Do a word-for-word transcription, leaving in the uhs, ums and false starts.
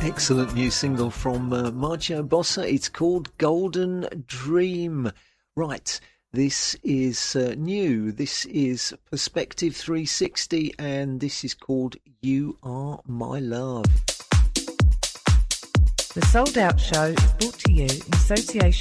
Excellent new single from uh, Maggio Bossa. It's called Golden Dream. Right, this is uh, new. This is Perspective three sixty, and this is called You Are My Love. The Sold Out Show is brought to you in association